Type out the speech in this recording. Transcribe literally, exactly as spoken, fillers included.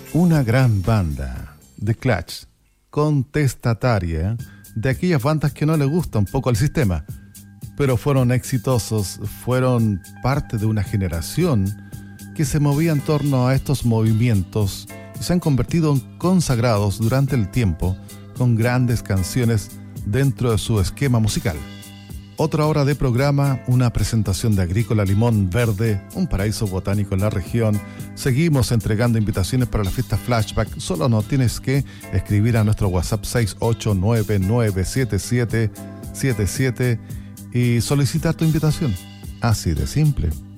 Una gran banda, The Clash, contestataria de aquellas bandas que no le gusta un poco al sistema, pero fueron exitosos, fueron parte de una generación que se movía en torno a estos movimientos y se han convertido en consagrados durante el tiempo con grandes canciones dentro de su esquema musical. Otra hora de programa, una presentación de Agrícola Limón Verde, un paraíso botánico en la región. Seguimos entregando invitaciones para la fiesta Flashback. Solo nos tienes que escribir a nuestro WhatsApp seis ocho nueve nueve siete siete siete siete y solicitar tu invitación. Así de simple.